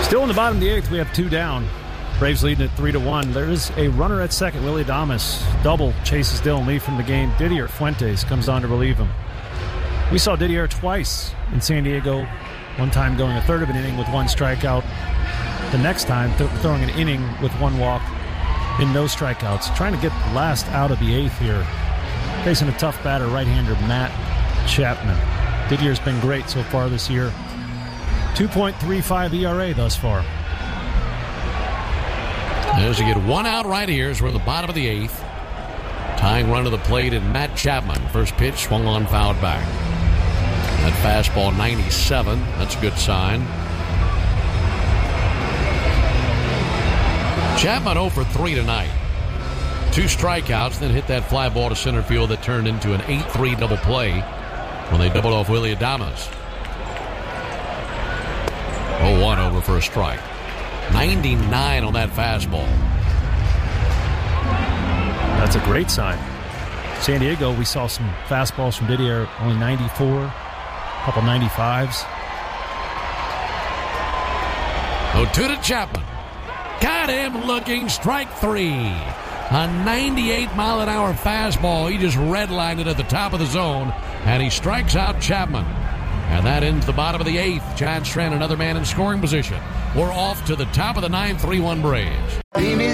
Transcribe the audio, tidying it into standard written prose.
Still in the bottom of the eighth, we have 2 down. Braves leading at 3-1. There is a runner at second. Willie Adames double chases Dylan Lee from the game. Didier Fuentes comes on to relieve him. We saw Didier twice in San Diego. One time going a third of an inning with 1 strikeout. The next time throwing an inning with 1 walk in no strikeouts. Trying to get the last out of the eighth here. Facing a tough batter, right-hander Matt Chapman. Didier's been great so far this year. 2.35 ERA thus far. As you get 1 out right here as we're at the bottom of the eighth. Tying run to the plate in Matt Chapman. First pitch swung on, fouled back. That fastball 97. That's a good sign. Chapman 0 for 3 tonight. 2 strikeouts, then hit that fly ball to center field that turned into an 8-3 double play when they doubled off Willie Adames. 0-1 over for a strike. 99 on that fastball. That's a great sign. San Diego, we saw some fastballs from Didier, only 94, a couple 95s. 0-2 to Chapman. Got him looking, strike 3. A 98-mile-an-hour fastball. He just redlined it at the top of the zone, and he strikes out Chapman. And that ends the bottom of the eighth. John Strand, another man in scoring position. We're off to the top of the ninth, 3-1 Braves.